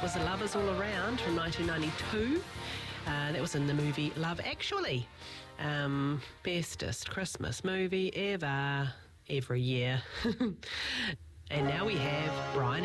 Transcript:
was Lovers All Around from 1992. That was in the movie Love Actually. Bestest Christmas movie ever, every year. And now we have Brian